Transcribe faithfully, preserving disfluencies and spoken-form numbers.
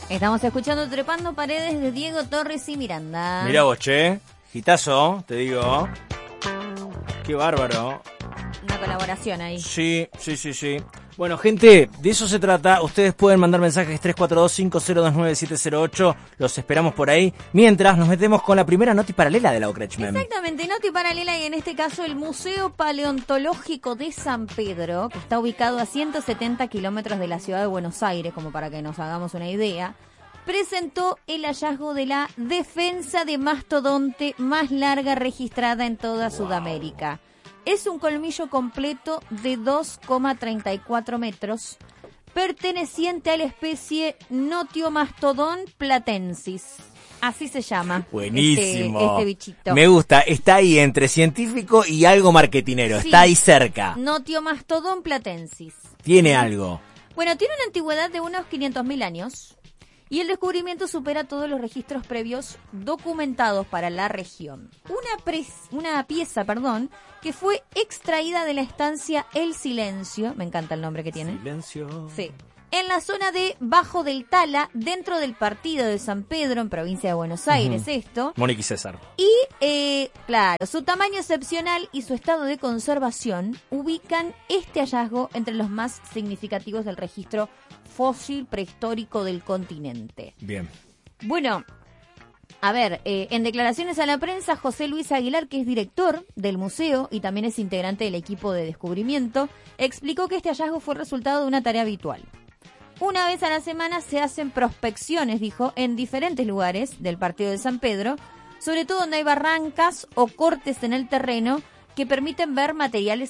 Estamos escuchando Trepando Paredes de Diego Torres y Miranda. Mirá vos, che. Gitazo, te digo. Qué bárbaro. Una colaboración ahí. Sí, sí, sí, sí. Bueno, gente, de eso se trata. Ustedes pueden mandar mensajes tres cuatro dos, cinco cero dos nueve, siete cero ocho. Los esperamos por ahí. Mientras nos metemos con la primera noti paralela de la Ocrechmem. Exactamente, noti paralela y en este caso el Museo Paleontológico de San Pedro, que está ubicado a ciento setenta kilómetros de la ciudad de Buenos Aires, como para que nos hagamos una idea, presentó el hallazgo de la defensa de mastodonte más larga registrada en toda wow. Sudamérica. Es un colmillo completo de dos coma treinta y cuatro metros, perteneciente a la especie Notiomastodon platensis. Así se llama. Buenísimo. Este, este bichito. Me gusta. Está ahí entre científico y algo marketinero. Sí. Está ahí cerca. Notiomastodon platensis. Tiene algo. Bueno, tiene una antigüedad de unos quinientos mil años. Y el descubrimiento supera todos los registros previos documentados para la región. Una, pre- una pieza, perdón, que fue extraída de la estancia El Silencio, me encanta el nombre que tiene. Silencio. Sí. En la zona de Bajo del Tala, dentro del partido de San Pedro, en provincia de Buenos Aires, uh-huh. esto. Mónica y César. Y, eh, claro, su tamaño excepcional y su estado de conservación ubican este hallazgo entre los más significativos del registro fósil prehistórico del continente. Bien. Bueno, a ver, eh, en declaraciones a la prensa, José Luis Aguilar, que es director del museo y también es integrante del equipo de descubrimiento, explicó que este hallazgo fue resultado de una tarea habitual. Una vez a la semana se hacen prospecciones, dijo, en diferentes lugares del partido de San Pedro, sobre todo donde hay barrancas o cortes en el terreno que permiten ver materiales